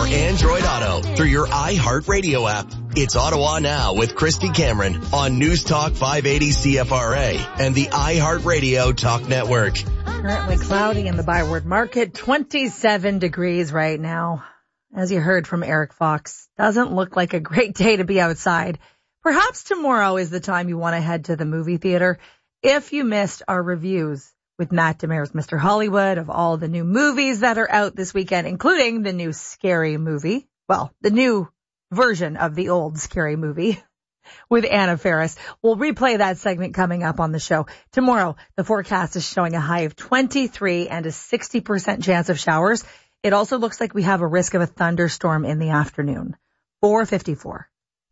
or Android Auto through your iHeartRadio app. It's Ottawa Now with Christy Cameron on News Talk 580 CFRA and the iHeartRadio Talk Network. Currently cloudy in the Byward Market, 27 degrees right now. As you heard from Eric Fox, doesn't look like a great day to be outside. Perhaps tomorrow is the time you want to head to the movie theater. If you missed our reviews with Matt Demers, Mr. Hollywood, of all the new movies that are out this weekend, including the new Scary Movie. Well, the new version of the old Scary Movie with Anna Faris. We'll replay that segment coming up on the show. Tomorrow, the forecast is showing a high of 23 and a 60% chance of showers. It also looks like we have a risk of a thunderstorm in the afternoon. 4:54.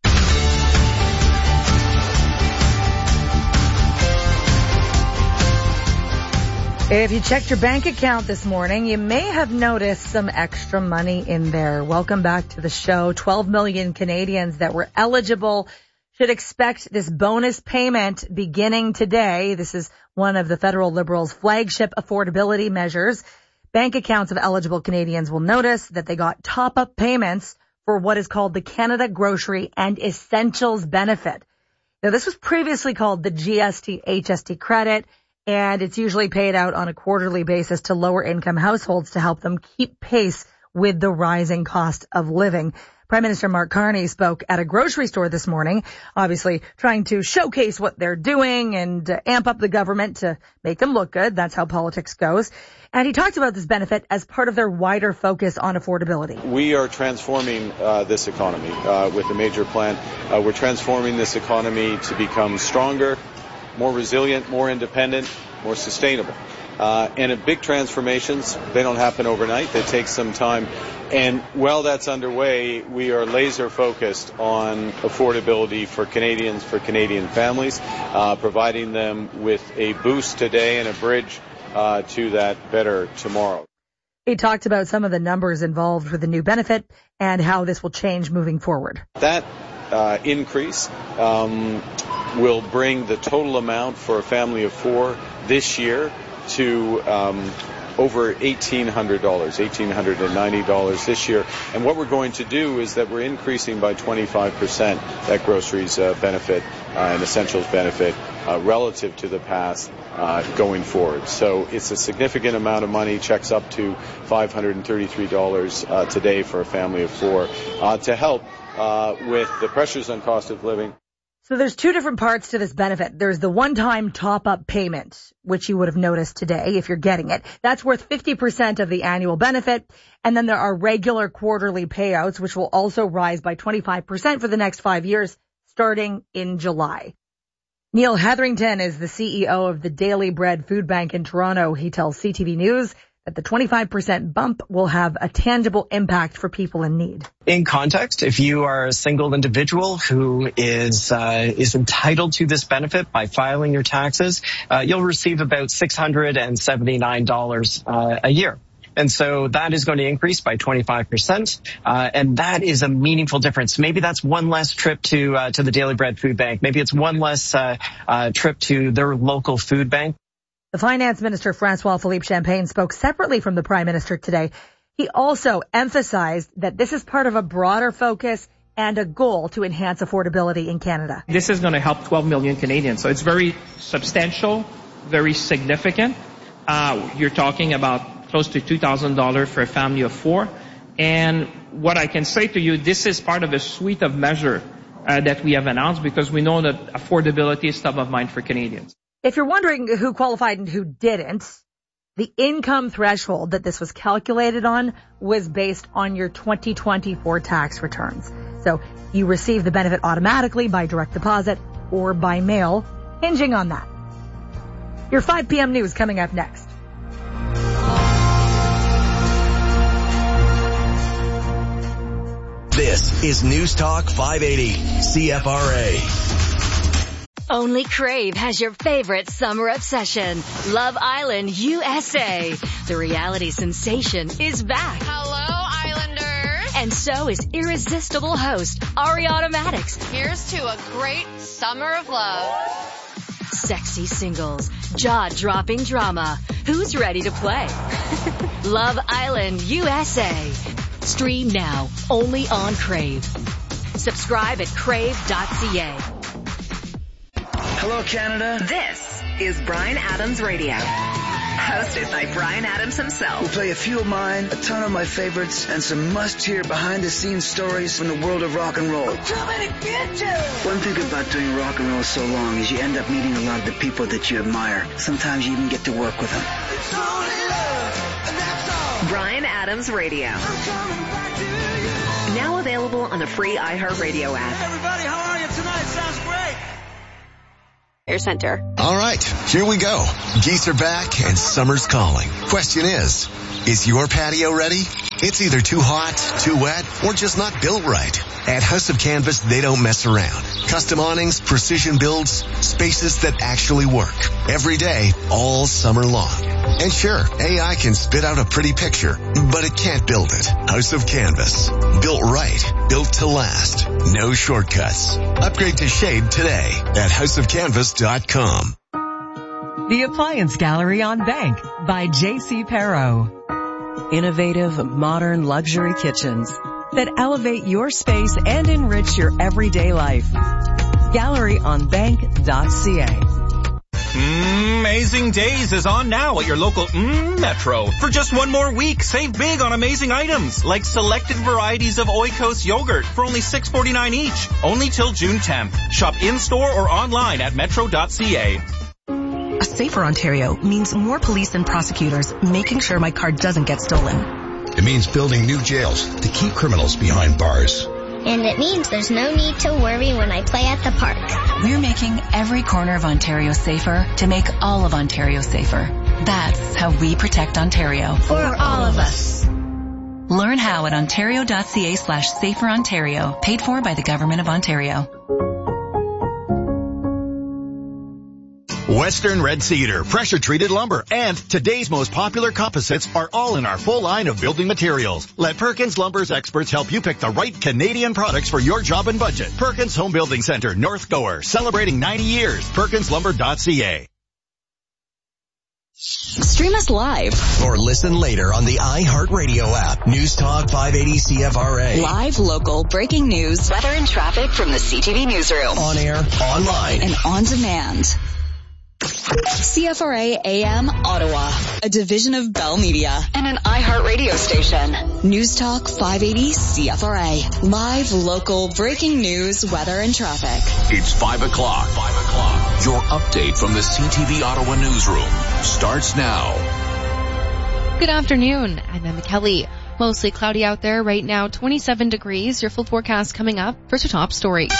If you checked your bank account this morning, you may have noticed some extra money in there. Welcome back to the show. 12 million Canadians that were eligible should expect this bonus payment beginning today. This is one of the federal Liberals' flagship affordability measures. Bank accounts of eligible Canadians will notice that they got top-up payments for what is called the Canada Grocery and Essentials Benefit. Now, this was previously called the GST-HST credit, and it's usually paid out on a quarterly basis to lower-income households to help them keep pace with the rising cost of living. Prime Minister Mark Carney spoke at a grocery store this morning, obviously trying to showcase what they're doing and amp up the government to make them look good. That's how politics goes. And he talked about this benefit as part of their wider focus on affordability. We are transforming this economy with a major plan. We're transforming this economy to become stronger, more resilient, more independent, more sustainable. And big transformations, they don't happen overnight. They take some time. And while that's underway, we are laser focused on affordability for Canadians, for Canadian families, providing them with a boost today and a bridge to that better tomorrow. He talked about some of the numbers involved with the new benefit and how this will change moving forward. That increase will bring the total amount for a family of four this year to over $1,800, $1,890 this year. And what we're going to do is that we're increasing by 25% that groceries benefit and essentials benefit relative to the past going forward. So it's a significant amount of money, checks up to $533 today for a family of four to help with the pressures on cost of living. So there's two different parts to this benefit. There's the one-time top-up payment, which you would have noticed today if you're getting it. That's worth 50% of the annual benefit. And then there are regular quarterly payouts, which will also rise by 25% for the next 5 years, starting in July. Neil Hetherington is the CEO of the Daily Bread Food Bank in Toronto. He tells CTV News that the 25% bump will have a tangible impact for people in need. In context, if you are a single individual who is entitled to this benefit by filing your taxes, you'll receive about $679 a year. And so that is going to increase by 25%. And that is a meaningful difference. Maybe that's one less trip to the Daily Bread Food Bank. Maybe it's one less trip to their local food bank. The Finance Minister, François-Philippe Champagne, spoke separately from the Prime Minister today. He also emphasized that this is part of a broader focus and a goal to enhance affordability in Canada. This is going to help 12 million Canadians. So it's very substantial, very significant. You're talking about close to $2,000 for a family of four. And what I can say to you, this is part of a suite of measures that we have announced because we know that affordability is top of mind for Canadians. If you're wondering who qualified and who didn't, the income threshold that this was calculated on was based on your 2024 tax returns. So you receive the benefit automatically by direct deposit or by mail, hinging on that. Your 5 p.m. news coming up next. This is News Talk 580 CFRA. Only Crave has your favorite summer obsession, Love Island USA. The reality sensation is back. Hello, Islanders. And so is irresistible host Ariana Madix. Here's to a great summer of love. Sexy singles, jaw-dropping drama. Who's ready to play? Love Island USA. Stream now, only on Crave. Subscribe at crave.ca. Hello, Canada. This is Bryan Adams Radio. Hosted by Bryan Adams himself. We'll play a few of mine, a ton of my favorites, and some must-hear behind-the-scenes stories from the world of rock and roll. I'm coming to get you! One thing about doing rock and roll so long is you end up meeting a lot of the people that you admire. Sometimes you even get to work with them. It's only love, and that's all. Bryan Adams Radio. I'm coming back to you. Now available on the free iHeartRadio app. Hey, everybody, how are you tonight? Sounds great. Air Center. All right, here we go. Geese are back and summer's calling. Question is your patio ready? It's either too hot, too wet, or just not built right. At House of Canvas, they don't mess around. Custom awnings, precision builds, spaces that actually work. Every day, all summer long. And sure, AI can spit out a pretty picture, but it can't build it. House of Canvas. Built right. Built to last. No shortcuts. Upgrade to shade today at houseofcanvas.com. The Appliance Gallery on Bank by J.C. Perro. Innovative, modern luxury kitchens that elevate your space and enrich your everyday life. GalleryOnBank.ca. Amazing Days is on now at your local Metro. For just one more week, save big on amazing items like selected varieties of Oikos yogurt for only $6.49 each. Only till June 10th. Shop in-store or online at metro.ca. A safer Ontario means more police and prosecutors making sure my car doesn't get stolen. It means building new jails to keep criminals behind bars. And it means there's no need to worry when I play at the park. We're making every corner of Ontario safer to make all of Ontario safer. That's how we protect Ontario. For all of us. Learn how at ontario.ca/saferontario, paid for by the Government of Ontario. Western Red Cedar, pressure-treated lumber, and today's most popular composites are all in our full line of building materials. Let Perkins Lumber's experts help you pick the right Canadian products for your job and budget. Perkins Home Building Center, North Gower, celebrating 90 years. PerkinsLumber.ca. Stream us live or listen later on the iHeartRadio app. News Talk 580 CFRA. Live, local, breaking news, weather and traffic from the CTV newsroom. On air, online, and on demand. CFRA AM Ottawa, a division of Bell Media and an iHeartRadio station. News Talk 580 CFRA. Live, local, breaking news, weather, and traffic. It's 5 o'clock. 5 o'clock. Your update from the CTV Ottawa newsroom starts now. Good afternoon. I'm Emma Kelly. Mostly cloudy out there right now, 27 degrees. Your full forecast coming up. First, your top stories.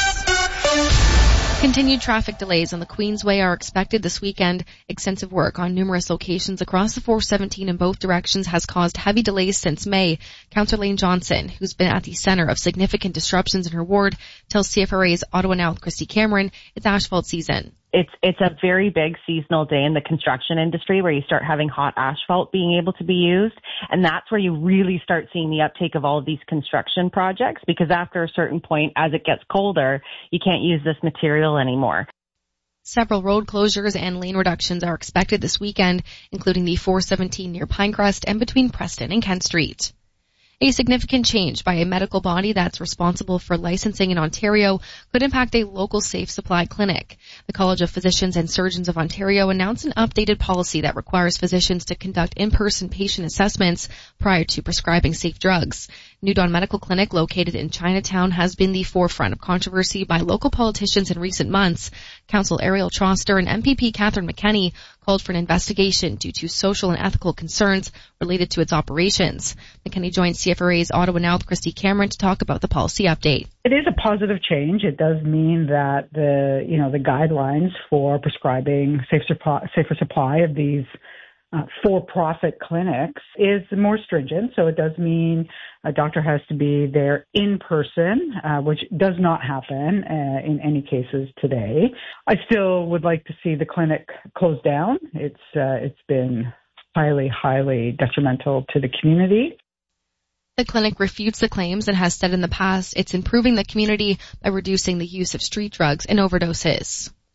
Continued traffic delays on the Queensway are expected this weekend. Extensive work on numerous locations across the 417 in both directions has caused heavy delays since May. Councillor Lane Johnson, who's been at the center of significant disruptions in her ward, tells CFRA's Ottawa Now with Christy Cameron it's asphalt season. It's a very big seasonal day in the construction industry where you start having hot asphalt being able to be used. And that's where you really start seeing the uptake of all of these construction projects, because after a certain point, as it gets colder, you can't use this material anymore. Several road closures and lane reductions are expected this weekend, including the 417 near Pinecrest and between Preston and Kent Street. A significant change by a medical body that's responsible for licensing in Ontario could impact a local safe supply clinic. The College of Physicians and Surgeons of Ontario announced an updated policy that requires physicians to conduct in-person patient assessments prior to prescribing safe drugs. New Dawn Medical Clinic, located in Chinatown, has been the forefront of controversy by local politicians in recent months. Council Ariel Troster and MPP Catherine McKenney called for an investigation due to social and ethical concerns related to its operations. McKenney joined CFRA's Ottawa Now with Christy Cameron to talk about the policy update. It is a positive change. It does mean that the guidelines for prescribing safer supply of these for-profit clinics is more stringent. So it does mean a doctor has to be there in person, which does not happen in any cases today. I still would like to see the clinic closed down. It's been highly detrimental to the community. The clinic refutes the claims and has said in the past it's improving the community by reducing the use of street drugs and overdoses.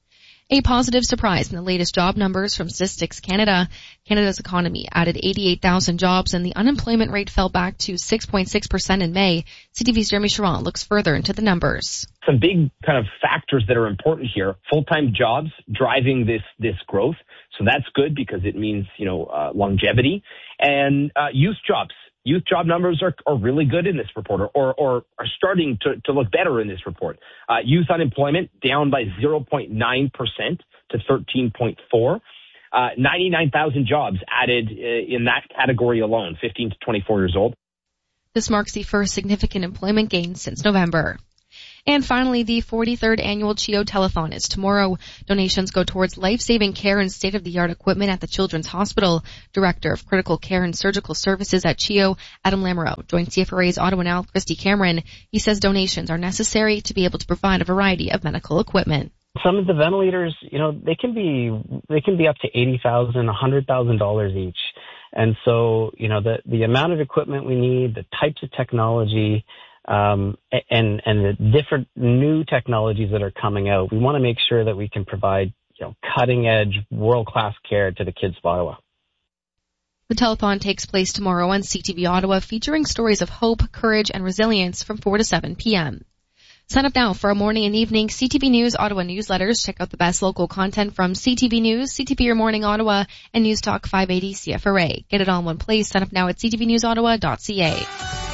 A positive surprise in the latest job numbers from Statistics Canada. Canada's economy added 88,000 jobs and the unemployment rate fell back to 6.6% in May. CTV's Jeremy Sharon looks further into the numbers. Some big kind of factors that are important here. Full-time jobs driving this growth. So that's good because it means, longevity. And youth jobs. Youth job numbers are really good in this report or are starting to look better in this report. Youth unemployment down by 0.9% to 13.4. 99,000 jobs added in that category alone, 15 to 24 years old. This marks the first significant employment gain since November. And finally, the 43rd annual CHEO Telethon is tomorrow. Donations go towards life-saving care and state-of-the-art equipment at the Children's Hospital. Director of Critical Care and Surgical Services at CHEO, Adam Lamoureux, joined CFRA's Ottawa Now with Christy Cameron. He says donations are necessary to be able to provide a variety of medical equipment. Some of the ventilators, they can be up to $80,000, $100,000 each. And so, the amount of equipment we need, the types of technology, and the different new technologies that are coming out, we want to make sure that we can provide, cutting edge, world-class care to the kids of Ottawa. The telethon takes place tomorrow on CTV Ottawa, featuring stories of hope, courage, and resilience from 4 to 7 p.m. Sign up now for our morning and evening CTV News Ottawa newsletters. Check out the best local content from CTV News, CTV Your Morning Ottawa, and News Talk 580 CFRA. Get it all in one place. Sign up now at ctvnewsottawa.ca.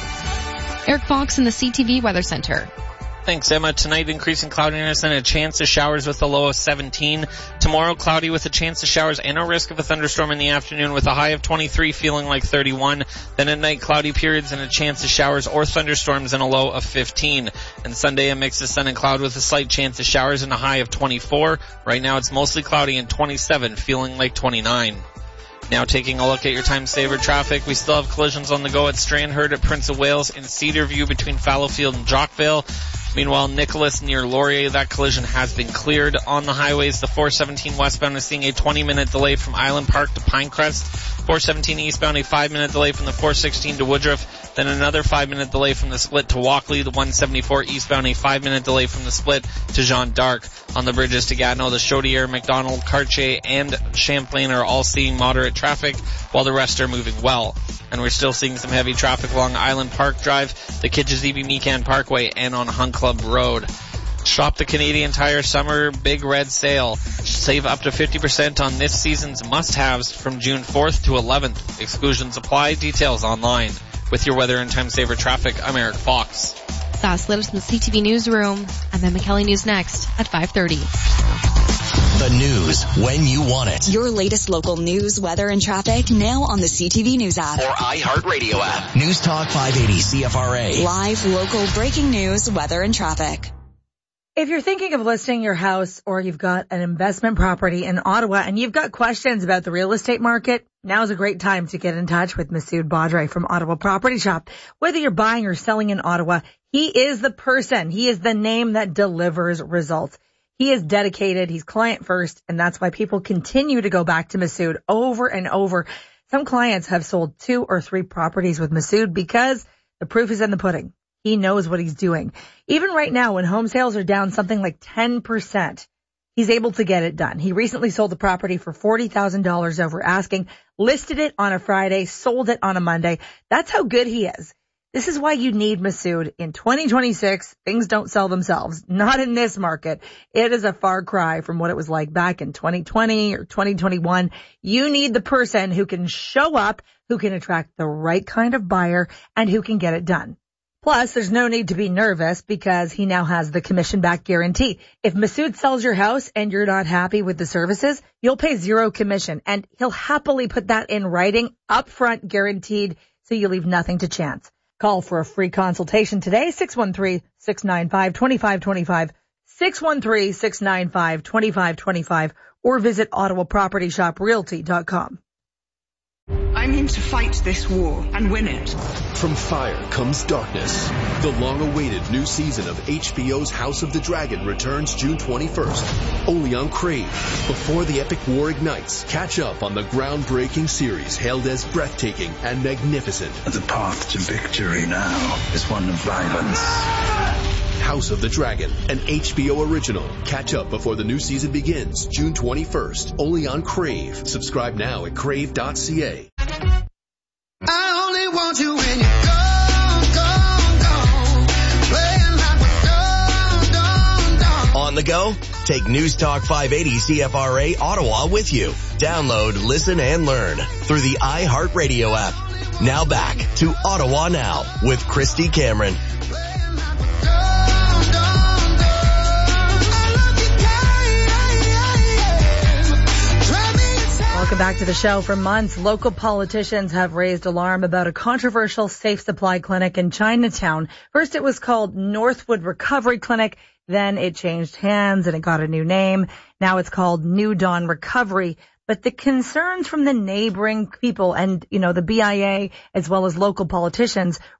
Eric Fox in the CTV Weather Center. Thanks, Emma. Tonight, increasing cloudiness and a chance of showers with a low of 17. Tomorrow, cloudy with a chance of showers and a risk of a thunderstorm in the afternoon with a high of 23, feeling like 31. Then at night, cloudy periods and a chance of showers or thunderstorms and a low of 15. And Sunday, a mix of sun and cloud with a slight chance of showers and a high of 24. Right now, it's mostly cloudy and 27, feeling like 29. Now taking a look at your time-saver traffic, we still have collisions on the go at Stranraer at Prince of Wales and Cedarview between Fallowfield and Jockville. Meanwhile, Nicholas near Laurier, that collision has been cleared. On the highways, the 417 westbound is seeing a 20-minute delay from Island Park to Pinecrest. 417 eastbound, a 5-minute delay from the 416 to Woodruff. Then another 5-minute delay from the split to Walkley. The 174 eastbound, a 5-minute delay from the split to Jeanne d'Arc. On the bridges to Gatineau, the Chaudière, McDonald, Cartier, and Champlain are all seeing moderate traffic, while the rest are moving well. And we're still seeing some heavy traffic along Island Park Drive, the Kitchissippi Mecan Parkway, and on Hunt Club Road. Shop the Canadian Tire Summer Big Red Sale. Save up to 50% on this season's must-haves from June 4th to 11th. Exclusions apply. Details online. With your weather and time-saver traffic, I'm Eric Fox. That's latest in the CTV Newsroom. I'm Emma Kelly. News next at 5:30. The news when you want it. Your latest local news, weather, and traffic now on the CTV News app. Or iHeartRadio app. News Talk 580 CFRA. Live, local, breaking news, weather, and traffic. If you're thinking of listing your house or you've got an investment property in Ottawa and you've got questions about the real estate market, now's a great time to get in touch with Masood Badre from Ottawa Property Shop. Whether you're buying or selling in Ottawa, he is the person. He is the name that delivers results. He is dedicated. He's client first, and that's why people continue to go back to Masood over and over. Some clients have sold 2 or 3 properties with Masood because the proof is in the pudding. He knows what he's doing. Even right now, when home sales are down something like 10%, he's able to get it done. He recently sold the property for $40,000 over asking, listed it on a Friday, sold it on a Monday. That's how good he is. This is why you need Masood. In 2026, things don't sell themselves. Not in this market. It is a far cry from what it was like back in 2020 or 2021. You need the person who can show up, who can attract the right kind of buyer, and who can get it done. Plus, there's no need to be nervous because he now has the commission back guarantee. If Masood sells your house and you're not happy with the services, you'll pay 0 commission, and he'll happily put that in writing, upfront guaranteed, so you leave nothing to chance. Call for a free consultation today, 613-695-2525, 613-695-2525, or visit OttawaPropertyShopRealty.com. I'm in to fight this war and win it. From fire comes darkness. The long-awaited new season of HBO's House of the Dragon returns June 21st, only on Crave. Before the epic war ignites, catch up on the groundbreaking series hailed as breathtaking and magnificent. The path to victory now is one of violence House of the Dragon, an HBO original. Catch up before the new season begins June 21st, only on Crave. Subscribe now at crave.ca. I only want you when you go, playing like we're On the go? Take News Talk 580 CFRA Ottawa with you. Download, listen, and learn through the iHeartRadio app. Now back to Ottawa Now with Christy Cameron. Welcome back to the show. For months, local politicians have raised alarm about a controversial safe supply clinic in Chinatown. First, it was called Northwood Recovery Clinic. Then it changed hands and it got a new name. Now it's called New Dawn Recovery. But the concerns from the neighboring people and, the BIA as well as local politicians